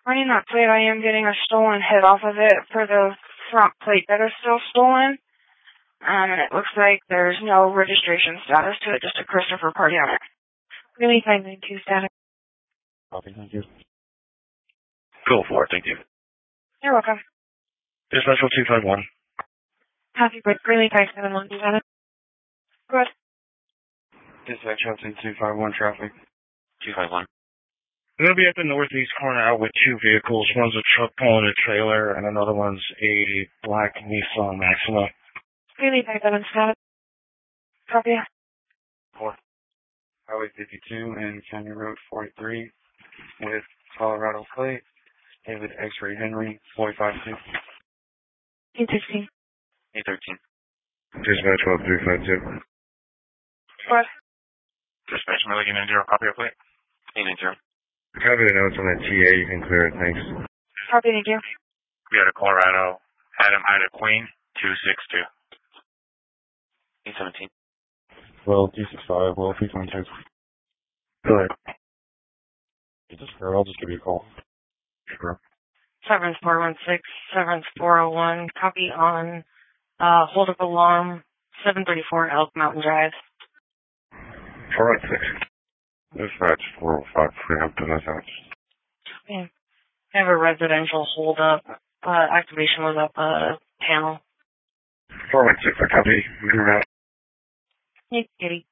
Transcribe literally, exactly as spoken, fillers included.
Running that plate, I am getting a stolen hit off of it for the front plate that is still stolen. Um, and it looks like there's no registration status to it, just a Christopher party on it. Really five nine two status. Copy, thank you. Go for it, thank you. You're welcome. Dispatch two five one. Happy birthday, Greeley five seven one status. Good. Dispatch two five one traffic. two five one. I'm going to be at the northeast corner out with two vehicles. One's a truck pulling a trailer, and another one's a black Nissan Maxima. Greeley five seven status. Copy. Four. Highway fifty-two and County Road forty-three with Colorado plate. David X-Ray Henry, forty-five two. eight sixteen. eight thirteen. Dispatch twelve three five two. What? Dispatch Milligan and zero, copy your plate. eight nine zero. Copy the notes on the T A, you can clear it, thanks. Copy, thank you. We had a Colorado, Adam Ida Queen, two six two. eight seventeen. Well, two six five, well, three twenty-two. Go ahead. You just, or I'll just give you a call. Sure. Severance four one six, Severance four oh one, copy on uh, hold up alarm, seven thirty-four Elk Mountain Drive. four one six. Dispatch four oh five, Freehampton, that's out. Yeah. I have a residential hold up. Uh, activation was up a uh, panel. four one six, I copy. Moving around. Hey, kitty.